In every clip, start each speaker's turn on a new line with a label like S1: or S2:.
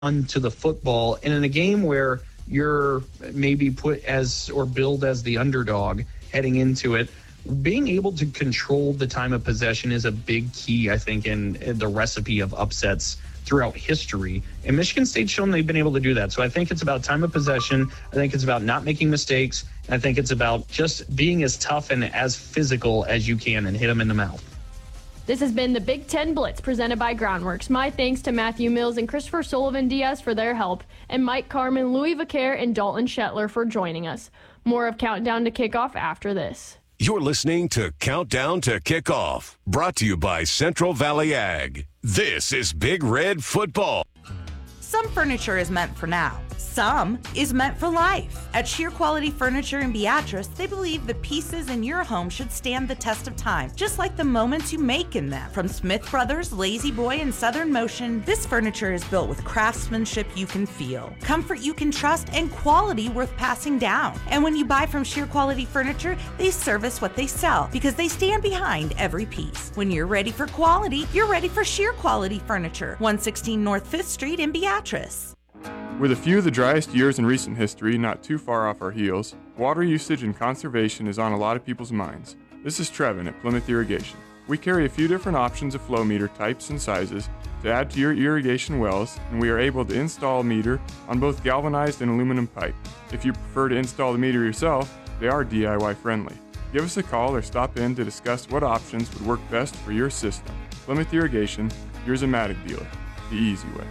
S1: onto the football. And in a game where you're maybe put as or billed as the underdog heading into it, being able to control the time of possession is a big key, I think, in the recipe of upsets throughout history. And Michigan State's shown they've been able to do that. So I think it's about time of possession. I think it's about not making mistakes. And I think it's about just being as tough and as physical as you can and hit them in the mouth.
S2: This has been the Big Ten Blitz presented by Groundworks. My thanks to Matthew Mills and Christopher Sullivan-Diaz for their help, and Mike Carmen, Louis Vaquer, and Dalton Shetler for joining us. More of Countdown to Kickoff after this.
S3: You're listening to Countdown to Kickoff, brought to you by Central Valley Ag. This is Big Red Football.
S4: Some furniture is meant for now. Some is meant for life. At Sheer Quality Furniture in Beatrice, they believe the pieces in your home should stand the test of time, just like the moments you make in them. From Smith Brothers, Lazy Boy, and Southern Motion, this furniture is built with craftsmanship you can feel, comfort you can trust, and quality worth passing down. And when you buy from Sheer Quality Furniture, they service what they sell because they stand behind every piece. When you're ready for quality, you're ready for Sheer Quality Furniture, 116 North 5th Street in Beatrice.
S5: With a few of the driest years in recent history not too far off our heels, water usage and conservation is on a lot of people's minds. This is Trevin at Plymouth Irrigation. We carry a few different options of flow meter types and sizes to add to your irrigation wells, and we are able to install a meter on both galvanized and aluminum pipe. If you prefer to install the meter yourself, they are DIY friendly. Give us a call or stop in to discuss what options would work best for your system. Plymouth Irrigation, your Zematic dealer, the easy way.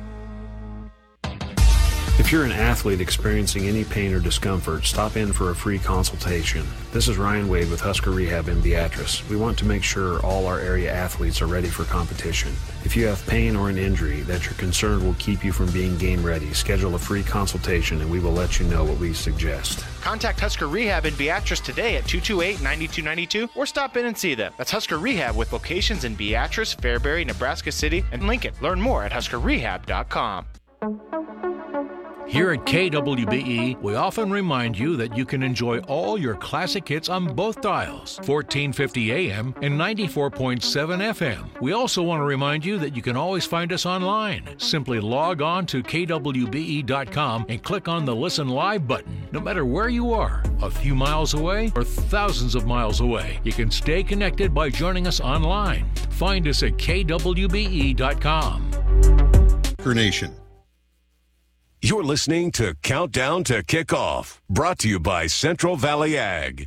S6: If you're an athlete experiencing any pain or discomfort, stop in for a free consultation. This is Ryan Wade with Husker Rehab in Beatrice. We want to make sure all our area athletes are ready for competition. If you have pain or an injury that you're concerned will keep you from being game ready, schedule a free consultation and we will let you know what we suggest.
S7: Contact Husker Rehab in Beatrice today at 228-9292 or stop in and see them. That's Husker Rehab with locations in Beatrice, Fairbury, Nebraska City, and Lincoln. Learn more at huskerrehab.com.
S8: Here at KWBE, we often remind you that you can enjoy all your classic hits on both dials, 1450 AM and 94.7 FM. We also want to remind you that you can always find us online. Simply log on to kwbe.com and click on the Listen Live button. No matter where you are, a few miles away or thousands of miles away, you can stay connected by joining us online. Find us at kwbe.com.
S3: Nation. You're listening to Countdown to Kickoff, brought to you by Central Valley Ag.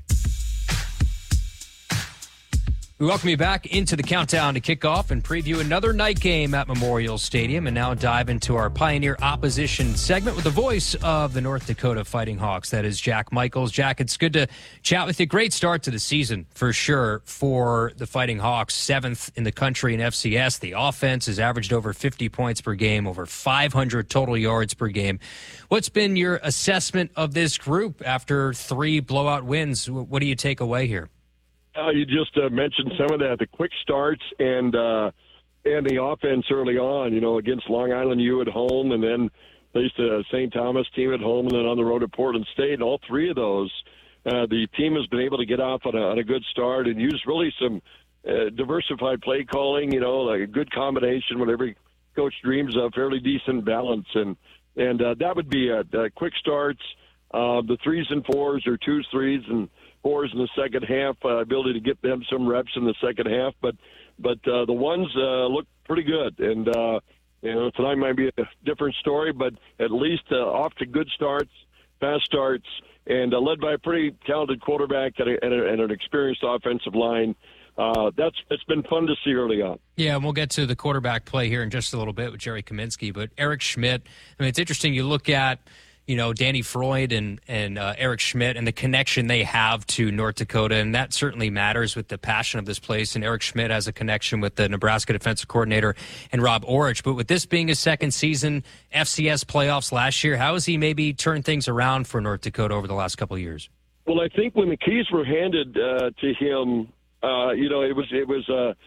S9: We welcome you back into the Countdown to Kickoff and preview another night game at Memorial Stadium, and now dive into our Pioneer Opposition segment with the voice of the North Dakota Fighting Hawks. That is Jack Michaels. Jack, it's good to chat with you. Great start to the season, for sure, for the Fighting Hawks. 7th in the country in FCS. The offense has averaged over 50 points per game, over 500 total yards per game. What's been your assessment of this group after 3 blowout wins? What do you take away here?
S10: You just mentioned some of that, the quick starts and the offense early on, against Long Island U at home, and then faced a St. Thomas team at home, and then on the road at Portland State. And all 3 of those, the team has been able to get off on a good start and use really some diversified play calling, like a good combination, what every coach dreams of, fairly decent balance. And that would be quick starts, the 3s and 4s or 2s, 3s, and 4s in the second half, ability to get them some reps in the second half. But the ones look pretty good. And, tonight might be a different story, but at least off to good starts, fast starts, and led by a pretty talented quarterback and an experienced offensive line. It's been fun to see early on.
S9: Yeah, and we'll get to the quarterback play here in just a little bit with Jerry Kaminsky. But Eric Schmidt, it's interesting. You look at Danny Freud and Eric Schmidt and the connection they have to North Dakota, and that certainly matters with the passion of this place. And Eric Schmidt has a connection with the Nebraska defensive coordinator and Rob Orich. But with this being his second season, FCS playoffs last year, how has he maybe turned things around for North Dakota over the last couple of years?
S10: Well, I think when the keys were handed to him,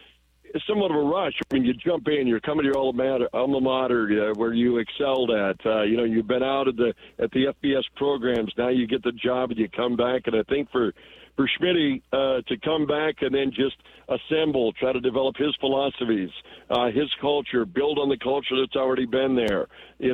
S10: somewhat of a rush when you jump in. You're coming to your alma mater where you excelled at. You've been out at the FBS programs. Now you get the job and you come back. And I think for Schmitty to come back and then just assemble, try to develop his philosophies, his culture, build on the culture that's already been there.